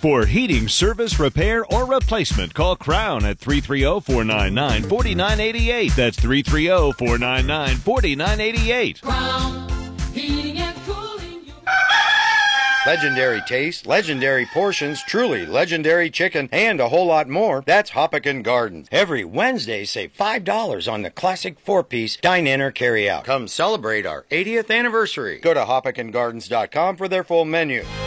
For heating service, repair, or replacement, call Crown at 330-499-4988. That's 330-499-4988. Crown Heating and Cooling. Legendary taste, legendary portions, truly legendary chicken, and a whole lot more. That's Hoppican Gardens. Every Wednesday, save $5 on the classic 4-piece dine-in or carry-out. Come celebrate our 80th anniversary. Go to hoppicangardens.com for their full menu.